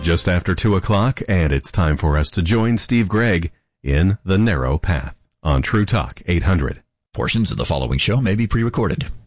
Just after 2 o'clock, and it's time for us to join Steve Gregg in The Narrow Path on True Talk 800. Portions of the following show may be pre-recorded.